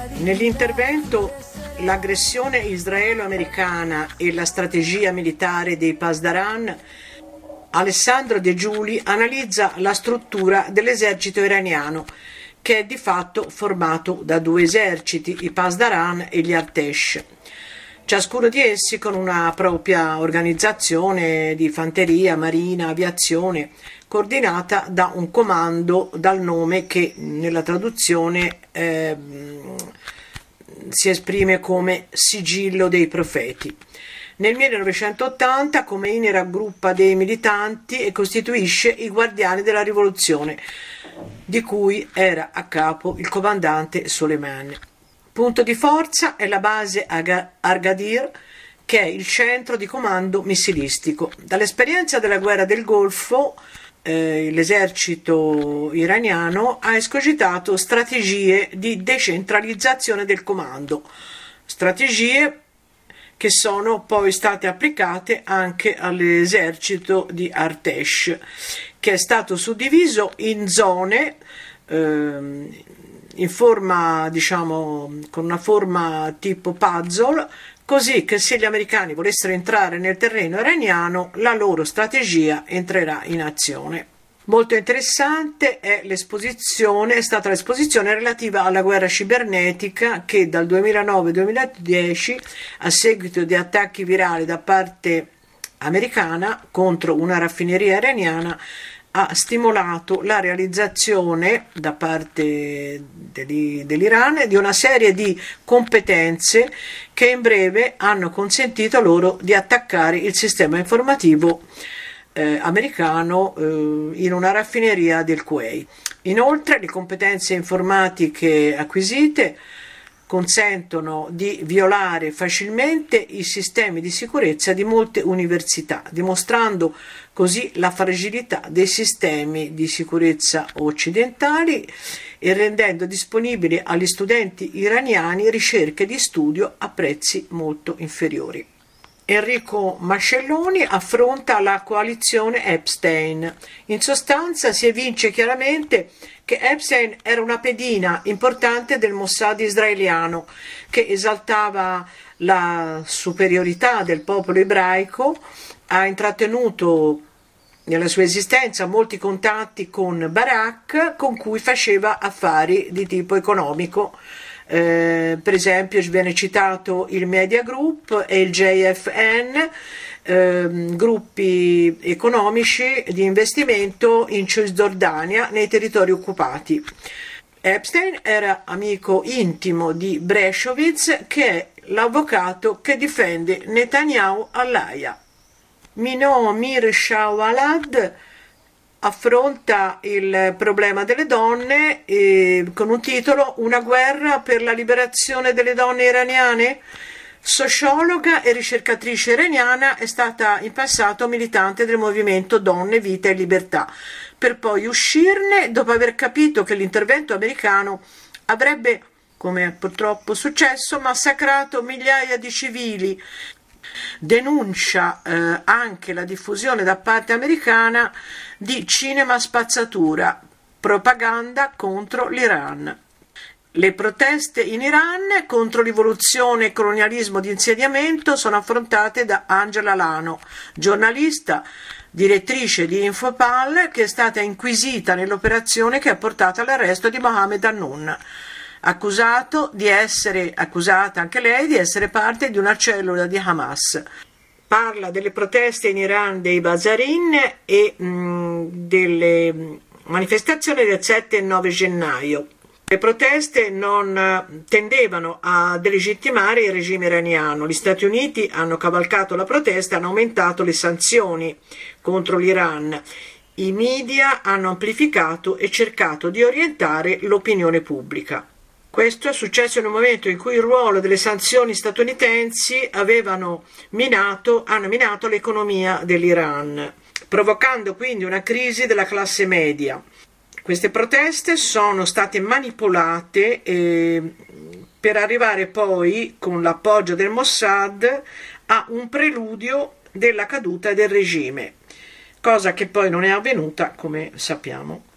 Nell'intervento L'aggressione israelo-americana e la strategia militare dei Pasdaran, Alessandro De Giuli analizza la struttura dell'esercito iraniano, che è di fatto formato da due eserciti, i Pasdaran e gli Artesh, ciascuno di essi con una propria organizzazione di fanteria, marina, aviazione, coordinata da un comando dal nome che nella traduzione si esprime come Sigillo dei Profeti. Nel 1980 Khomeini raggruppa dei militanti e costituisce i Guardiani della Rivoluzione, di cui era a capo il comandante Soleimani. Punto di forza è la base Agadir, che è il centro di comando missilistico. Dall'esperienza della guerra del Golfo, l'esercito iraniano ha escogitato strategie di decentralizzazione del comando, strategie che sono poi state applicate anche all'esercito di Artesh, che è stato suddiviso in zone in forma, diciamo, con una forma tipo puzzle, così che se gli americani volessero entrare nel terreno iraniano, la loro strategia entrerà in azione. Molto interessante è stata l'esposizione relativa alla guerra cibernetica che dal 2009-2010, a seguito di attacchi virali da parte americana contro una raffineria iraniana, ha stimolato la realizzazione da parte dell'Iran di una serie di competenze che in breve hanno consentito loro di attaccare il sistema informativo americano in una raffineria del Kuwait. Inoltre, le competenze informatiche acquisite consentono di violare facilmente i sistemi di sicurezza di molte università, dimostrando così la fragilità dei sistemi di sicurezza occidentali e rendendo disponibili agli studenti iraniani ricerche di studio a prezzi molto inferiori. Enrico Mascelloni affronta la coalizione Epstein. In sostanza si evince chiaramente che Epstein era una pedina importante del Mossad israeliano, che esaltava la superiorità del popolo ebraico, ha intrattenuto nella sua esistenza molti contatti con Barak, con cui faceva affari di tipo economico. Per esempio viene citato il Media Group e il JFN, gruppi economici di investimento in Cisgiordania, nei territori occupati. Epstein era amico intimo di Breshovitz, che è l'avvocato che difende Netanyahu all'Aia. Minot Mir-Shawalad affronta il problema delle donne con un titolo Una guerra per la liberazione delle donne iraniane? Sociologa e ricercatrice iraniana, è stata in passato militante del movimento Donne, Vita e Libertà, per poi uscirne dopo aver capito che l'intervento americano avrebbe, come è purtroppo successo, massacrato migliaia di civili. Denuncia anche la diffusione da parte americana di cinema spazzatura, propaganda contro l'Iran. Le proteste in Iran contro rivoluzione e colonialismo di insediamento sono affrontate da Angela Lano, giornalista, direttrice di Infopal, che è stata inquisita nell'operazione che ha portato all'arresto di Mohammed Hannoun, accusata anche lei di essere parte di una cellula di Hamas. Parla delle proteste in Iran dei Bazarin e delle manifestazioni del 7 e 9 gennaio. Le proteste non tendevano a delegittimare il regime iraniano. Gli Stati Uniti hanno cavalcato la protesta e hanno aumentato le sanzioni contro l'Iran. I media hanno amplificato e cercato di orientare l'opinione pubblica. Questo è successo in un momento in cui il ruolo delle sanzioni statunitensi hanno minato l'economia dell'Iran, provocando quindi una crisi della classe media. Queste proteste sono state manipolate per arrivare poi, con l'appoggio del Mossad, a un preludio della caduta del regime, cosa che poi non è avvenuta, come sappiamo.